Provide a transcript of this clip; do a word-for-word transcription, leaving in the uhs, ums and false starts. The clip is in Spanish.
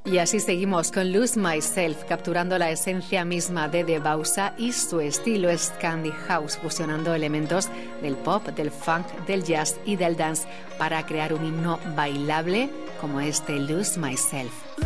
Y así seguimos con Lose Myself, capturando la esencia misma de Debbouza y su estilo Scandi House, fusionando elementos del pop, del funk, del jazz y del dance para crear un himno bailable como este Lose Myself.